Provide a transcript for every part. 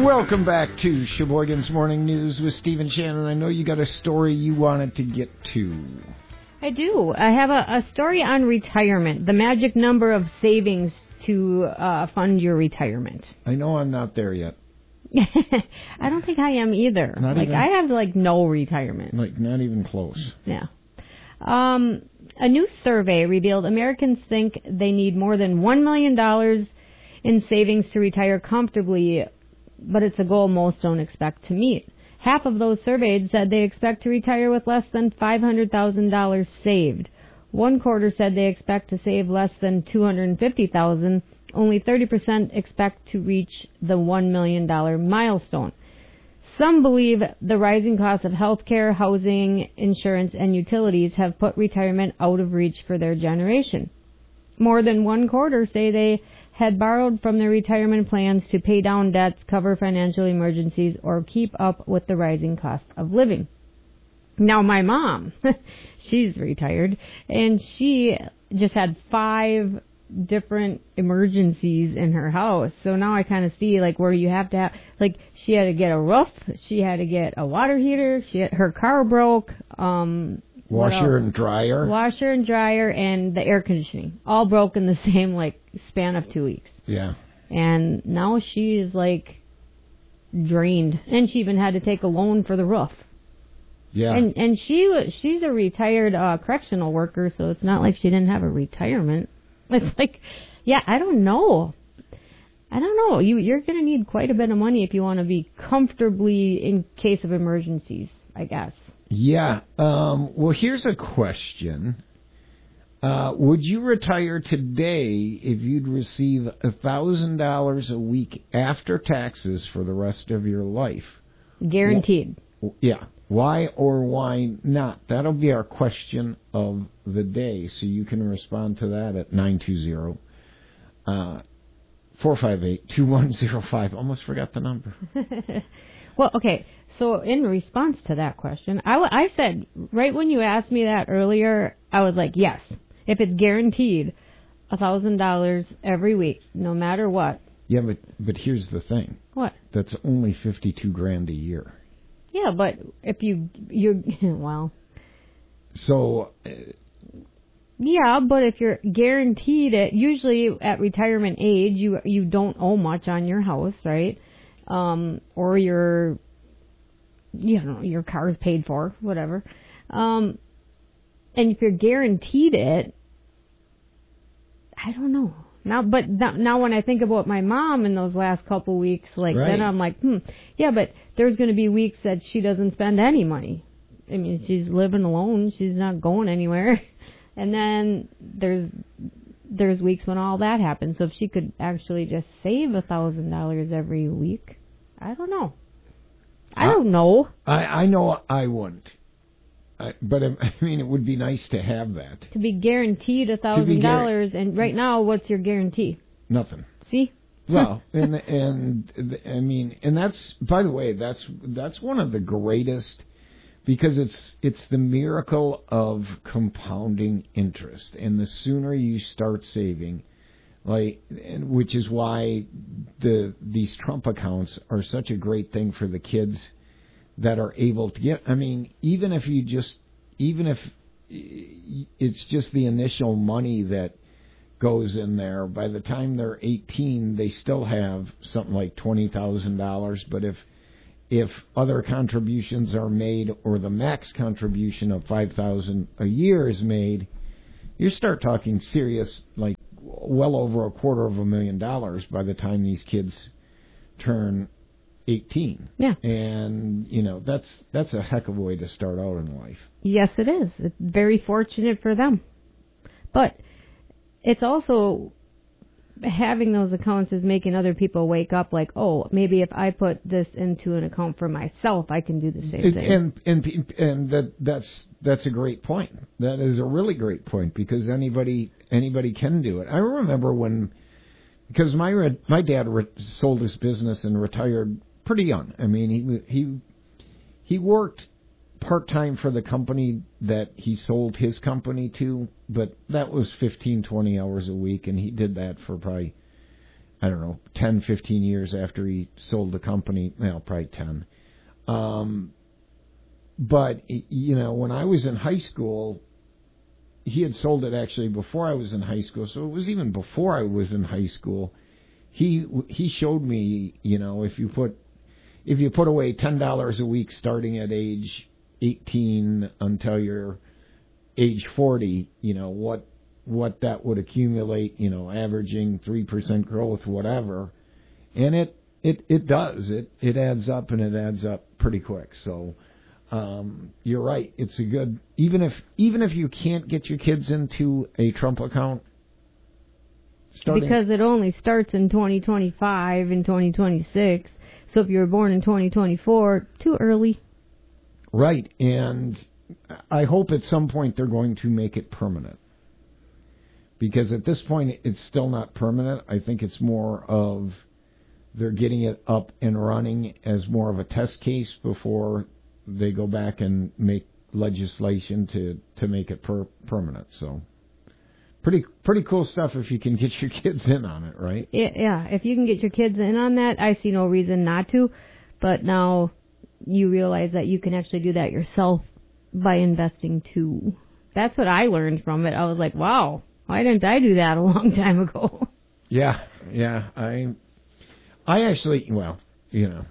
Welcome back to Sheboygan's Morning News with Steve and Shannon. I know you got a story you wanted to get to. I do. I have a story on retirement, the magic number of savings to fund your retirement. I know I'm not there yet. I don't think I am either. I have no retirement. Not even close. Yeah. A new survey revealed Americans think they need more than $1 million in savings to retire comfortably, but it's a goal most don't expect to meet. Half of those surveyed said they expect to retire with less than $500,000 saved. One quarter said they expect to save less than $250,000. Only 30% expect to reach the $1 million milestone. Some believe the rising cost of health care, housing, insurance, and utilities have put retirement out of reach for their generation. More than one quarter say they had borrowed from their retirement plans to pay down debts, cover financial emergencies, or keep up with the rising cost of living. Now, my mom, she's retired, and she just had 5 different emergencies in her house. So now I kind of see where you have to have, she had to get a roof, she had to get a water heater, her car broke, washer and dryer, and the air conditioning all broke in the same span of 2 weeks. Yeah. And now she's drained, and she even had to take a loan for the roof. Yeah. And she's a retired correctional worker, so it's not like she didn't have a retirement. It's I don't know. You're going to need quite a bit of money if you want to be comfortably in case of emergencies, I guess. Yeah. Well, here's a question. Would you retire today if you'd receive $1,000 a week after taxes for the rest of your life? Guaranteed. Yeah. Why or why not? That'll be our question of the day, so you can respond to that at 920-458-2105. Almost forgot the number. Well, okay, so in response to that question, I said, right when you asked me that earlier, I was like, yes, if it's guaranteed, $1,000 every week, no matter what. Yeah, but here's the thing. What? That's only $52,000 a year. Yeah, but if well. So. Yeah, but if you're guaranteed it, usually at retirement age, you don't owe much on your house, right? Or your car's paid for, whatever. And if you're guaranteed it, I don't know. Now when I think about my mom in those last couple weeks, right. Then I'm like, yeah, but there's going to be weeks that she doesn't spend any money. I mean, she's living alone. She's not going anywhere. And then there's weeks when all that happens. So if she could actually just save $1,000 every week, I don't know. I don't know. I know I wouldn't. But I mean, it would be nice to have that. To be guaranteed $1,000, and right now, what's your guarantee? Nothing. See? Well, and I mean, and that's, by the way, that's one of the greatest, because it's the miracle of compounding interest, and the sooner you start saving, which is why these Trump accounts are such a great thing for the kids that are able to get. I mean, even if it's just the initial money that goes in there, by the time they're 18, they still have something like $20,000. But if other contributions are made, or the max contribution of $5,000 a year is made, you start talking serious, well over $250,000 by the time these kids turn 18. Yeah. And, that's a heck of a way to start out in life. Yes, it is. It's very fortunate for them. But it's also, having those accounts is making other people wake up maybe if I put this into an account for myself, I can do the same thing. And that's a great point. That is a really great point, because anybody can do it. I remember because my dad sold his business and retired pretty young. I mean, he worked part-time for the company that he sold his company to, but that was 15, 20 hours a week, and he did that for probably I don't know, 10, 15 years after he sold the company. Well, probably 10. But, you know, when I was in high school, he had sold it actually before I was in high school. So it was even before I was in high school. He showed me, you know, if you put away $10 a week starting at age 18 until you're age 40, you know, what that would accumulate, you know, averaging 3% growth, whatever. And it does. It adds up, and it adds up pretty quick. So you're right. It's a good, even if you can't get your kids into a Trump account, because it only starts in 2025 and 2026. So if you were born in 2024, too early. Right, and I hope at some point they're going to make it permanent. Because at this point, it's still not permanent. I think it's more of they're getting it up and running as more of a test case before they go back and make legislation to make it permanent. So pretty cool stuff if you can get your kids in on it, right? Yeah, if you can get your kids in on that, I see no reason not to. But now you realize that you can actually do that yourself by investing too. That's what I learned from it. I was like, wow, why didn't I do that a long time ago? Yeah. I actually, well, you know,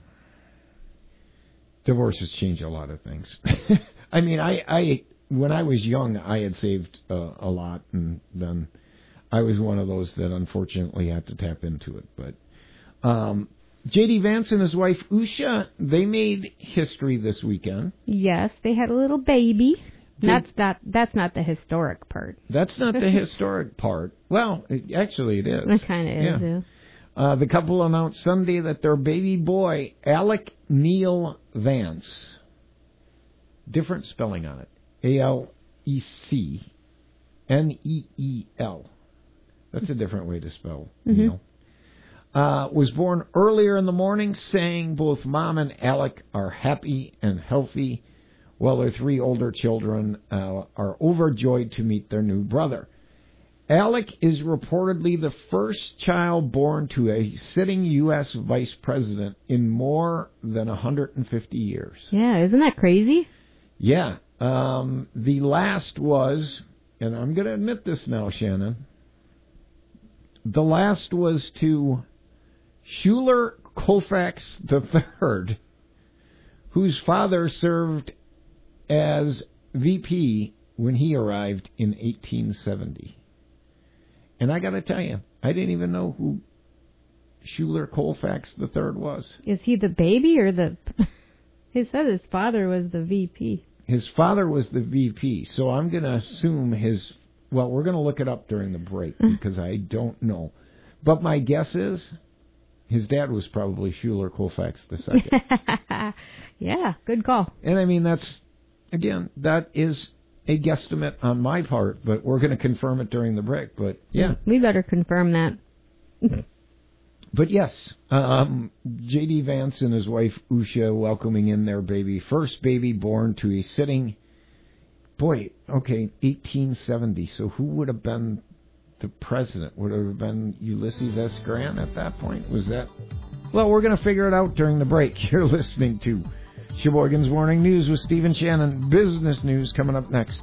divorces change a lot of things. I mean, I when I was young, I had saved a lot, and then I was one of those that unfortunately had to tap into it. But J.D. Vance and his wife, Usha, they made history this weekend. Yes, they had a little baby. That's not the historic part. That's not the historic part. Well, actually it is. It kind of is, yeah. The couple announced Sunday that their baby boy, Alec Neil Vance, different spelling on it, ALEC NEEL. That's a different way to spell Neil. Was born earlier in the morning, saying both Mom and Alec are happy and healthy, while their three older children are overjoyed to meet their new brother. Alec is reportedly the first child born to a sitting U.S. vice president in more than 150 years. Yeah, isn't that crazy? Yeah. The last was, and I'm going to admit this now, Shannon, the last was to Schuyler Colfax III, whose father served as VP when he arrived in 1870. And I got to tell you, I didn't even know who Schuyler Colfax III was. Is he the baby or the... He said his father was the VP. His father was the VP, so I'm going to assume his... Well, we're going to look it up during the break because I don't know. But my guess is his dad was probably Schuyler Colfax II. Yeah, good call. And I mean, that's, again, that is a guesstimate on my part, but we're going to confirm it during the break. But yeah. We better confirm that. But yes, J.D. Vance and his wife Usha welcoming in their baby. First baby born to a sitting... Boy, okay, 1870. So who would have been the president? Would it have been Ulysses S. Grant at that point? Was that... Well, we're going to figure it out during the break. You're listening to Sheboygan's Morning News with Steve and Shannon. Business news coming up next.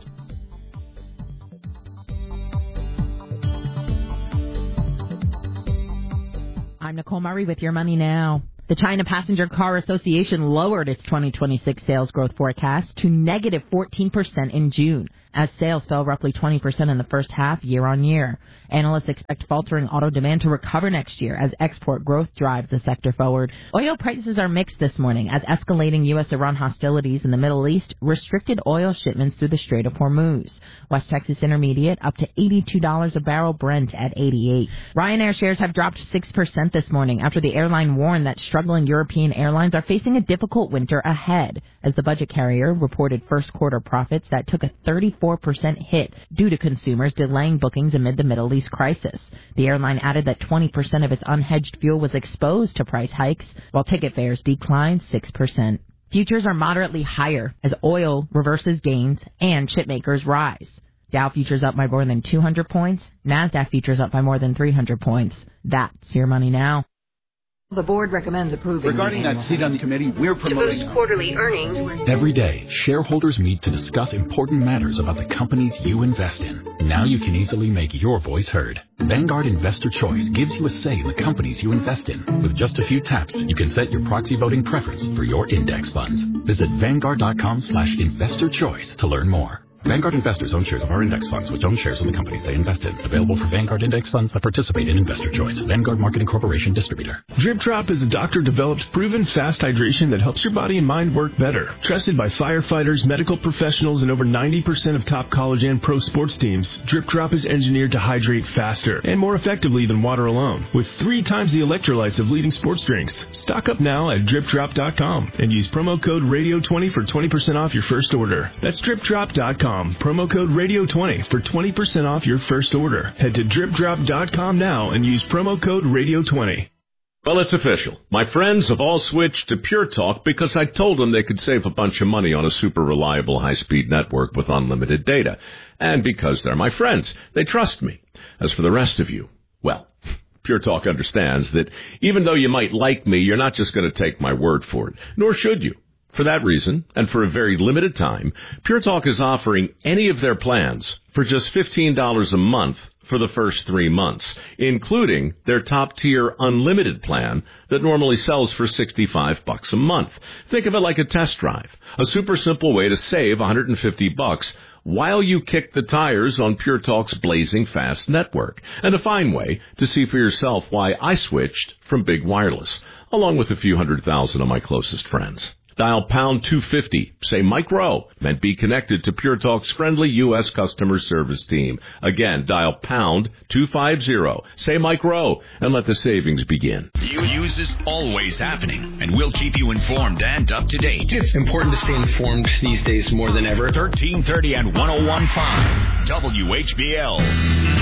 I'm Nicole Murray with Your Money Now. The China Passenger Car Association lowered its 2026 sales growth forecast to negative 14% in June, as sales fell roughly 20% in the first half year-on-year. Analysts expect faltering auto demand to recover next year as export growth drives the sector forward. Oil prices are mixed this morning as escalating U.S.-Iran hostilities in the Middle East restricted oil shipments through the Strait of Hormuz. West Texas Intermediate up to $82 a barrel, Brent at $88. Ryanair shares have dropped 6% this morning after the airline warned that struggling European airlines are facing a difficult winter ahead, as the budget carrier reported first quarter profits that took a 34% hit due to consumers delaying bookings amid the Middle East crisis. The airline added that 20% of its unhedged fuel was exposed to price hikes, while ticket fares declined 6%. Futures are moderately higher as oil reverses gains and chipmakers rise. Dow futures up by more than 200 points. NASDAQ futures up by more than 300 points. That's your money now. The board recommends approving. Regarding that seat on the committee, we're promoting... To boost quarterly earnings. Every day, shareholders meet to discuss important matters about the companies you invest in. Now you can easily make your voice heard. Vanguard Investor Choice gives you a say in the companies you invest in. With just a few taps, you can set your proxy voting preference for your index funds. Visit Vanguard.com/investor choice to learn more. Vanguard investors own shares of our index funds, which own shares of the companies they invest in. Available for Vanguard index funds that participate in Investor Choice. Vanguard Marketing Corporation distributor. Drip Drop is a doctor-developed, proven fast hydration that helps your body and mind work better. Trusted by firefighters, medical professionals, and over 90% of top college and pro sports teams, Drip Drop is engineered to hydrate faster and more effectively than water alone, with 3 times the electrolytes of leading sports drinks. Stock up now at DripDrop.com and use promo code Radio20 for 20% off your first order. That's DripDrop.com. Promo code Radio20 for 20% off your first order. Head to DripDrop.com now and use promo code Radio20. Well, it's official. My friends have all switched to Pure Talk because I told them they could save a bunch of money on a super reliable high-speed network with unlimited data. And because they're my friends, they trust me. As for the rest of you, well, Pure Talk understands that even though you might like me, you're not just going to take my word for it, nor should you. For that reason, and for a very limited time, Pure Talk is offering any of their plans for just $15 a month for the first 3 months, including their top-tier unlimited plan that normally sells for $65 a month. Think of it like a test drive, a super simple way to save $150 while you kick the tires on Pure Talk's blazing fast network, and a fine way to see for yourself why I switched from big wireless, along with a few 100,000 of my closest friends. Dial pound 250, say Mike Rowe, and be connected to Pure Talk's friendly U.S. customer service team. Again, dial pound 250, say Mike Rowe, and let the savings begin. News is always happening, and we'll keep you informed and up to date. It's important to stay informed these days more than ever. 1330 and 101.5 WHBL.